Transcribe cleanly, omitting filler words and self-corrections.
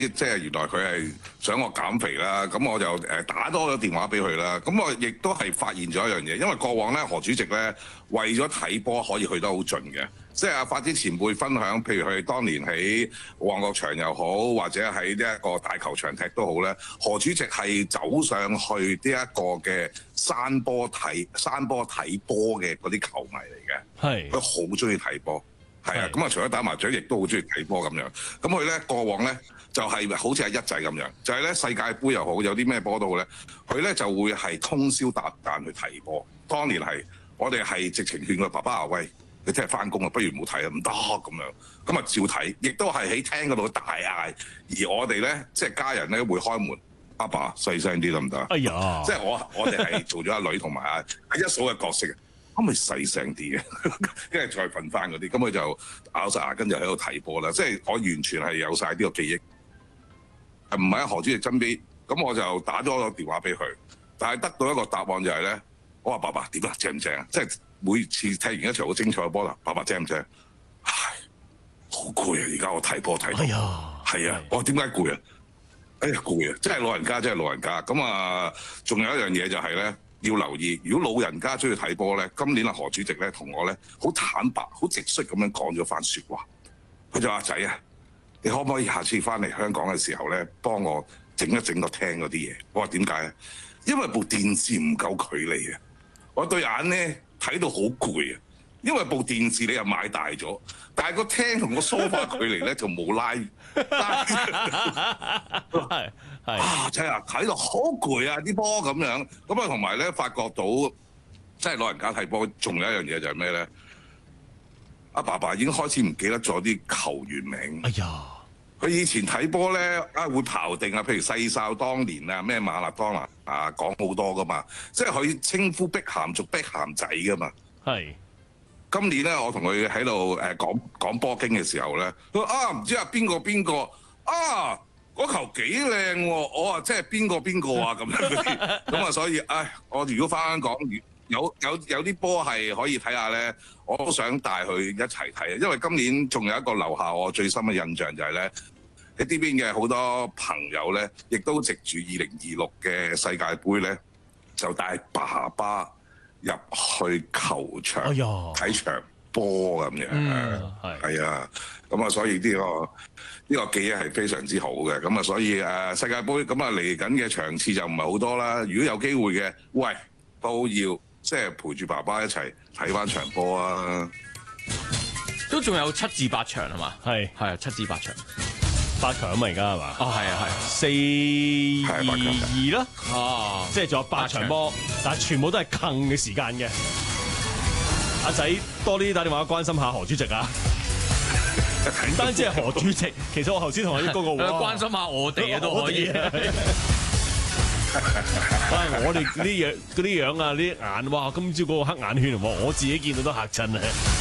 即係原來佢係想我減肥啦，咁我就打多咗電話俾佢啦。咁我亦都係發現咗一樣嘢，因為過往咧何主席咧為咗睇波可以去得好盡嘅，即係發展前輩分享，譬如佢當年喺旺角場又好，或者喺呢一個大球場踢都好咧，何主席係走上去呢一個嘅山坡睇波嘅嗰啲球迷嚟嘅， 係佢好中意睇波，係啊，咁啊除咗打麻雀，亦都好中意睇波咁樣。咁佢咧過往咧就係好似係一仔咁樣，就係咧世界盃又好，有啲咩波都好咧，佢咧就會係通宵達旦去睇波。當年係我哋係直情勸佢爸爸啊，喂，你聽日翻工啊，不如唔好睇啊，唔得咁樣。咁啊照睇，亦都係喺廳嗰度大嗌，而我哋咧即係家人咧會開門，阿爸細聲啲得唔得？ 哎呀， 即係我哋係做咗阿女同埋阿一嫂嘅角色嘅，可唔可以細聲啲嘅？跟住再瞓翻嗰啲，咁佢就咬實牙根就喺度睇波啦。即係我完全係有晒呢個記憶，唔係喺何主席身邊，咁我就打咗個電話俾佢，但係得到一個答案就係咧，我話爸爸點啊，正唔正啊？即係每次踢完一場好精彩嘅波啦，爸爸正唔正？唉，好攰啊！而家我睇波睇到， 哎呀， 係啊，我話點解攰啊？哎呀攰啊！真係老人家，真係老人家。咁啊，仲有一樣嘢就係咧，要留意，如果老人家中意睇波咧，今年啊何主席咧同我咧好坦白、好直率咁樣講咗番説話。佢就話仔啊，你可唔可以下次翻嚟香港嘅時候咧，幫我整一整個廳嗰啲嘢？我話點解啊？因為部電視唔夠距離啊！我對眼咧睇到好攰啊！因為部電視你又買大咗，但係個廳同個梳化距離咧就冇拉。 係啊！真係睇到好攰啊！啲波咁樣，咁啊同埋咧發覺到，即係老人家睇波，仲有一樣嘢就係咩咧？阿爸爸已經開始唔記得咗啲球員名。 哎呀， 佢以前睇波咧會刨定啊，譬如細哨當年啊，咩馬勒當拿啊，講好多噶嘛。即係佢稱呼碧咸做碧咸仔噶嘛。 係。 今年咧，我同佢喺度講波經嘅時候咧，佢話啊唔知啊邊個啊嗰球幾靚喎，我話即係邊個啊咁樣嗰啲，咁啊所以我如果翻香港有啲波係可以睇下咧，我都想帶佢一齊睇啊，因為今年仲有一個留下我最深嘅印象就係咧，喺呢邊嘅好多朋友咧，亦都藉住2026嘅世界盃咧，就帶爸爸入去球場睇場波咁樣，係啊，咁啊，所以呢個記憶係非常之好嘅，咁啊，所以世界盃咁啊嚟緊嘅場次就唔係好多啦。如果有機會嘅，喂都要即係陪住爸爸一齊睇翻場波啊！ 都仲有7至8場係嘛？係啊，7至8場。 8強啊嘛，而家係嘛？ 哦，係啊， 係4-2啦。 哦， 即係仲有8場波，但係全部都係近嘅時間嘅。阿仔多啲打電話關心下何主席啊！唔單止係何主席，其實我頭先同阿啲哥哥關心下我哋都可以。 我哋嗰啲樣啊，啲眼，哇！今朝嗰個黑眼圈，我自己見到都嚇親啊！